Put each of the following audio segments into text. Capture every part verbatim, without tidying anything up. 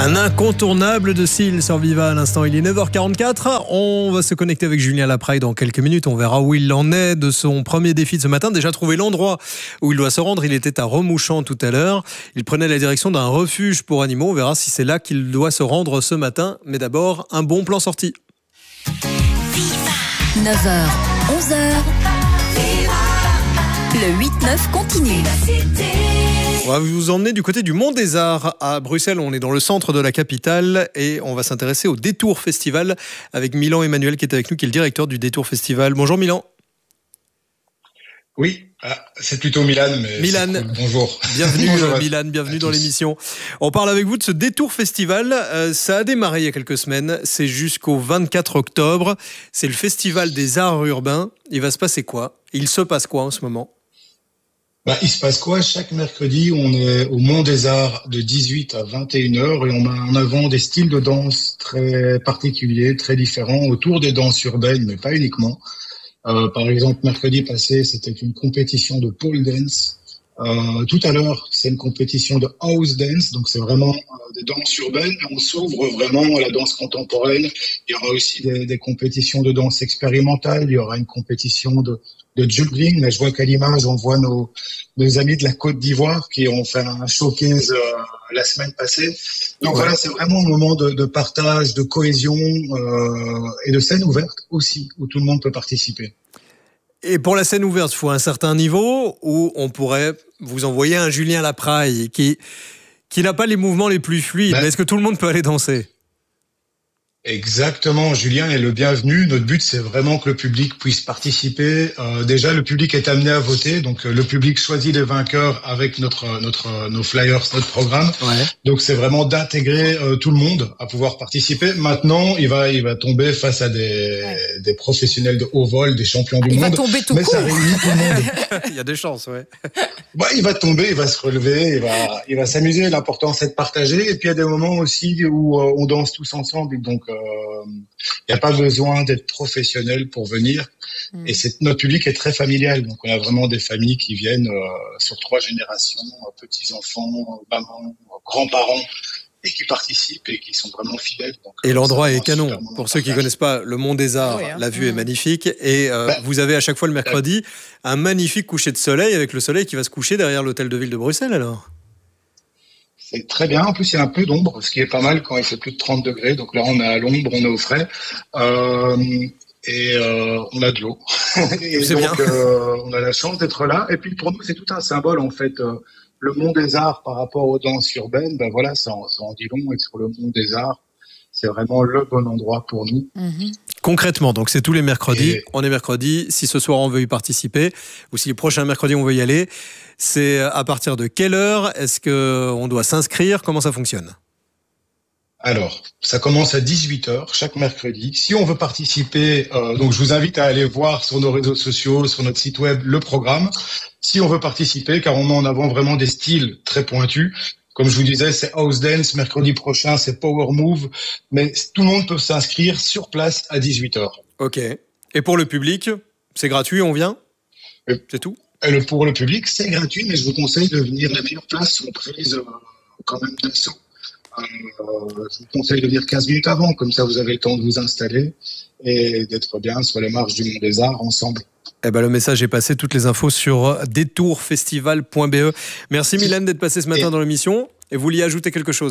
Un incontournable de Seal sur Viva à l'instant. Il est neuf heures quarante-quatre. On va se connecter avec Julien Lapraille dans quelques minutes. On verra où il en est de son premier défi de ce matin. Déjà trouvé l'endroit où il doit se rendre. Il était à Remouchamp tout à l'heure. Il prenait la direction d'un refuge pour animaux. On verra si c'est là qu'il doit se rendre ce matin. Mais d'abord, un bon plan sorti. neuf heures, onze heures. Le huit neuf continue. On va vous emmener du côté du Mont des Arts à Bruxelles. On est dans le centre de la capitale et on va s'intéresser au Détour Festival avec Milan Emmanuel qui est avec nous, qui est le directeur du Détour Festival. Bonjour Milan. Oui, ah, c'est plutôt Milan, mais Milan. Cool. Bonjour. Bienvenue Bonjour Milan, bienvenue dans l'émission. On parle avec vous de ce Détour Festival. Euh, ça a démarré il y a quelques semaines. C'est jusqu'au vingt-quatre octobre. C'est le Festival des Arts Urbains. Il va se passer quoi ? Il se passe quoi en ce moment ? Bah, il se passe quoi ? Chaque mercredi, on est au Mont des Arts de dix-huit à vingt et une heures et on met en avant des styles de danse très particuliers, très différents, autour des danses urbaines, mais pas uniquement. Euh, par exemple, mercredi passé, c'était une compétition de pole dance. Euh, tout à l'heure, c'est une compétition de house dance, donc c'est vraiment euh, des danses urbaines. On s'ouvre vraiment à la danse contemporaine. Il y aura aussi des, des compétitions de danse expérimentale. Il y aura une compétition de, de juggling. Là, je vois qu'à l'image, on voit nos, nos amis de la Côte d'Ivoire qui ont fait un showcase euh, la semaine passée. Donc ouais. Voilà, c'est vraiment un moment de, de partage, de cohésion euh, et de scène ouverte aussi, où tout le monde peut participer. Et pour la scène ouverte, il faut un certain niveau où on pourrait vous envoyer un Julien Lapraille qui, qui n'a pas les mouvements les plus fluides. Ben, mais est-ce que tout le monde peut aller danser ? Exactement, Julien est le bienvenu. Notre but, c'est vraiment que le public puisse participer. Euh, déjà, le public est amené à voter, donc euh, le public choisit les vainqueurs avec notre notre nos flyers, notre programme. Ouais. Donc, c'est vraiment d'intégrer euh, tout le monde à pouvoir participer. Maintenant, il va il va tomber face à des ouais. des professionnels de haut vol, des champions du il monde. Il va tomber tout mais court. Ça réunit tout le monde. Il y a des chances, ouais. Bah, il va tomber, il va se relever, il va il va s'amuser. L'important, c'est de partager. Et puis, il y a des moments aussi où euh, on danse tous ensemble. Donc il n'y a pas besoin d'être professionnel pour venir. Mmh. Et c'est, notre public est très familial. Donc, on a vraiment des familles qui viennent euh, sur trois générations, petits-enfants, mamans, grands-parents, et qui participent et qui sont vraiment fidèles. Donc, et l'endroit est canon. Pour ceux qui ne connaissent pas, le Mont des Arts, oui, hein. La vue mmh. est magnifique. Et euh, bah, vous avez à chaque fois le mercredi un magnifique coucher de soleil avec le soleil qui va se coucher derrière l'hôtel de ville de Bruxelles, alors. C'est très bien. En plus, il y a un peu d'ombre, ce qui est pas mal quand il fait plus de trente degrés. Donc là, on est à l'ombre, on est au frais. Euh, et euh, on a de l'eau. et c'est donc, bien. Euh, on a la chance d'être là. Et puis, pour nous, c'est tout un symbole, en fait. Euh, le Mont des Arts par rapport aux danses urbaines, ben voilà, ça en, ça en dit long. Et sur le Mont des Arts, c'est vraiment le bon endroit pour nous. Mm-hmm. Concrètement, donc c'est tous les mercredis. Et... On est mercredi. Si ce soir on veut y participer, ou si le prochain mercredi on veut y aller, c'est à partir de quelle heure ? Est-ce qu'on doit s'inscrire ? Comment ça fonctionne ? Alors, ça commence à dix-huit heures chaque mercredi. Si on veut participer, euh, donc je vous invite à aller voir sur nos réseaux sociaux, sur notre site web, le programme. Si on veut participer, car on met en avant vraiment des styles très pointus. Comme je vous disais, c'est House Dance. Mercredi prochain, c'est Power Move. Mais tout le monde peut s'inscrire sur place à dix-huit heures. Ok. Et pour le public, c'est gratuit, on vient ? Et c'est tout ? Et le, pour le public, c'est gratuit, mais je vous conseille de venir. Les meilleures places sont prises euh, quand même d'assaut. Euh, je vous conseille de venir quinze minutes avant. Comme ça, vous avez le temps de vous installer et d'être bien sur les marches du Mont des Arts ensemble. Eh ben, le message est passé. Toutes les infos sur détour festival point b e. Merci Milan d'être passé ce matin et... dans l'émission. Et vous vouliez ajouter quelque chose ?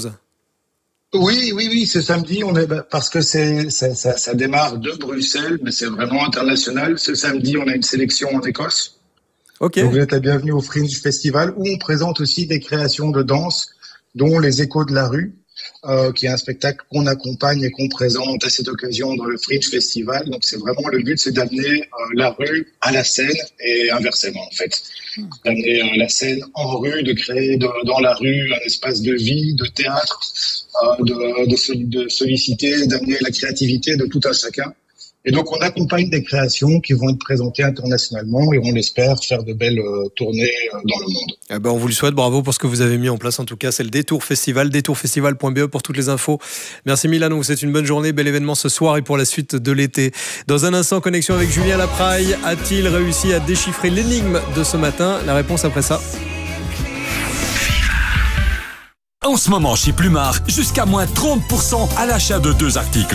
Oui, oui, oui. Ce samedi, on est parce que c'est, c'est ça, ça démarre de Bruxelles, mais c'est vraiment international. Ce samedi, on a une sélection en Écosse. Ok. Donc vous êtes la bienvenue au Fringe Festival où on présente aussi des créations de danse, dont les Échos de la rue. Euh, qui est un spectacle qu'on accompagne et qu'on présente à cette occasion dans le Fringe Festival. Donc c'est vraiment le but, c'est d'amener euh, la rue à la scène et inversement en fait. Mmh. D'amener euh, la scène en rue, de créer de, dans la rue un espace de vie, de théâtre, euh, de, de, de solliciter, d'amener la créativité de tout un chacun. Et donc, on accompagne des créations qui vont être présentées internationalement et on l'espère faire de belles euh, tournées euh, dans le monde. Eh ben, on vous le souhaite. Bravo pour ce que vous avez mis en place. En tout cas, c'est le Détour Festival, détour festival point b e pour toutes les infos. Merci Milan. On vous souhaite une bonne journée, bel événement ce soir et pour la suite de l'été. Dans un instant, connexion avec Julien Lapraille. A-t-il réussi à déchiffrer l'énigme de ce matin ? La réponse après ça. En ce moment chez Plumard, jusqu'à moins trente pour cent à l'achat de deux articles.